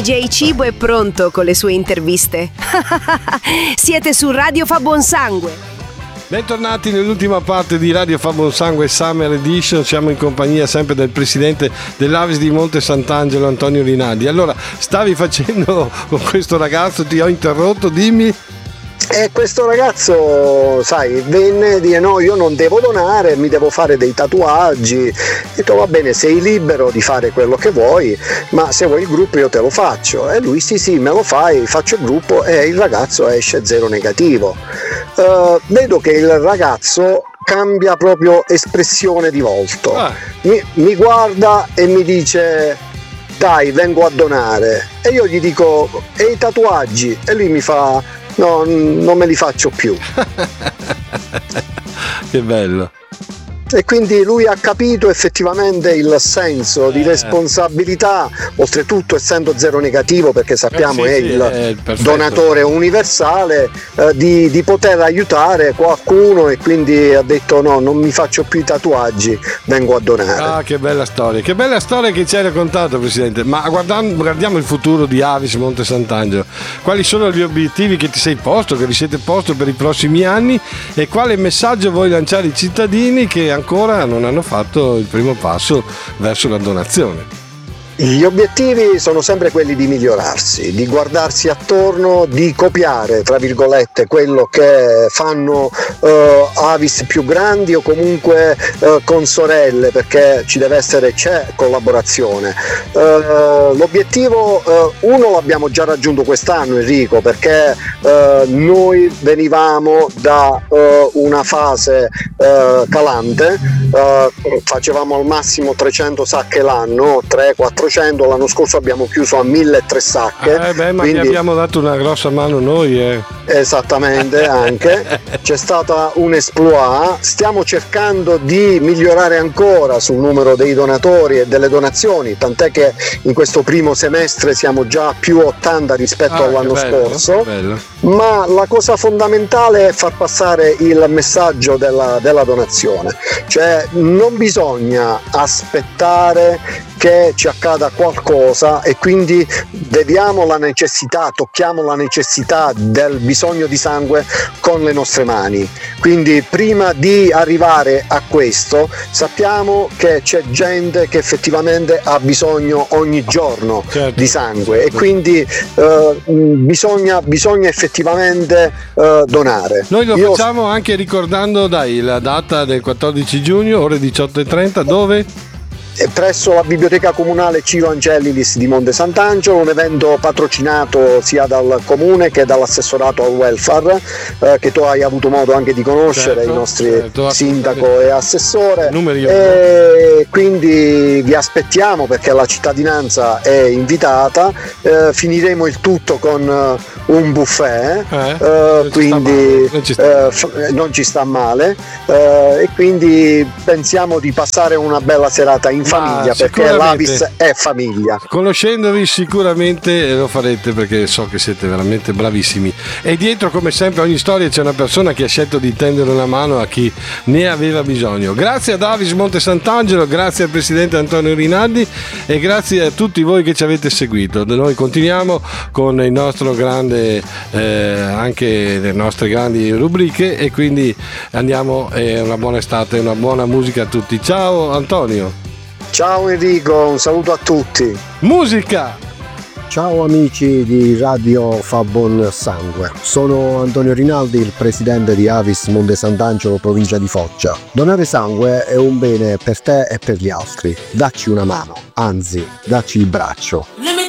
DJ Cibo è pronto con le sue interviste. Siete su Radio Fa Buon Sangue. Bentornati nell'ultima parte di Radio Fa Buon Sangue Summer Edition. Siamo in compagnia sempre del presidente dell'Avis di Monte Sant'Angelo, Antonio Rinaldi. Allora, stavi facendo con questo ragazzo, ti ho interrotto, dimmi. E questo ragazzo, sai, venne a dire no, io non devo donare, mi devo fare dei tatuaggi. Ho detto va bene, sei libero di fare quello che vuoi, ma se vuoi il gruppo io te lo faccio. E lui sì, me lo fai, faccio il gruppo, e il ragazzo esce zero negativo. Vedo che il ragazzo cambia proprio espressione di volto. Mi guarda e mi dice dai, vengo a donare. E io gli dico e i tatuaggi? E lui mi fa no, non me li faccio più. Che bello. E quindi lui ha capito effettivamente il senso di responsabilità, oltretutto essendo zero negativo, perché sappiamo è il donatore universale, di poter aiutare qualcuno, e quindi ha detto no, non mi faccio più i tatuaggi, vengo a donare. Ah, che bella storia che ci hai raccontato, Presidente. Ma guardiamo il futuro di Avis Monte Sant'Angelo. Quali sono gli obiettivi che ti sei posto, che vi siete posto per i prossimi anni, e quale messaggio vuoi lanciare ai cittadini che ancora non hanno fatto il primo passo verso la donazione? Gli obiettivi sono sempre quelli di migliorarsi, di guardarsi attorno, di copiare, tra virgolette, quello che fanno Avis più grandi o comunque consorelle, perché c'è collaborazione. L'obiettivo uno l'abbiamo già raggiunto quest'anno, Enrico, perché noi venivamo da una fase calante, facevamo al massimo 300 sacche l'anno, 300-400, l'anno scorso abbiamo chiuso a 1.300 sacche. Ma quindi vi abbiamo dato una grossa mano noi. Esattamente, anche c'è stata un exploit. Stiamo cercando di migliorare ancora sul numero dei donatori e delle donazioni, tant'è che in questo primo semestre siamo già più 80 rispetto all'anno scorso. Bello. Ma la cosa fondamentale è far passare il messaggio della donazione, cioè non bisogna aspettare che ci accada qualcosa e quindi vediamo la necessità, tocchiamo la necessità del bisogno di sangue con le nostre mani. Quindi prima di arrivare a questo sappiamo che c'è gente che effettivamente ha bisogno ogni giorno di sangue, e quindi bisogna effettivamente donare. Noi lo facciamo anche ricordando la data del 14 giugno, ore 18:30, dove? Presso la biblioteca comunale Ciro Angelilis di Monte Sant'Angelo, un evento patrocinato sia dal comune che dall'assessorato al welfare, che tu hai avuto modo anche di conoscere, i nostri sindaco e assessore, e quindi vi aspettiamo perché la cittadinanza è invitata. Finiremo il tutto con un buffet, quindi non ci sta male, e quindi pensiamo di passare una bella serata in famiglia, perché l'Avis è famiglia. Conoscendovi sicuramente lo farete, perché so che siete veramente bravissimi, e dietro come sempre ogni storia c'è una persona che ha scelto di tendere una mano a chi ne aveva bisogno. Grazie ad Avis Monte Sant'Angelo, grazie al presidente Antonio Rinaldi e grazie a tutti voi che ci avete seguito. Noi continuiamo con il nostro grande anche le nostre grandi rubriche, e quindi andiamo, una buona estate, una buona musica a tutti. Ciao Antonio. Ciao Enrico, un saluto a tutti. Musica! Ciao amici di Radio Fa Buon Sangue, sono Antonio Rinaldi, il presidente di Avis Monte Sant'Angelo, provincia di Foggia. Donare sangue è un bene per te e per gli altri. Dacci una mano, anzi, dacci il braccio.